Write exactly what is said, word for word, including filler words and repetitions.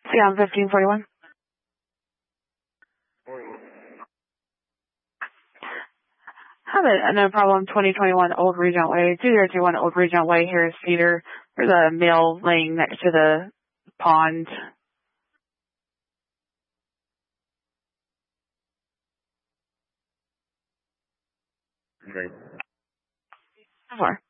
See on fifteen forty-one. Have it, no problem. twenty twenty-one Old Regent Way, two zero two one Old Regent Way. Here is Cedar. There's a male laying next to the pond. Okay. So far.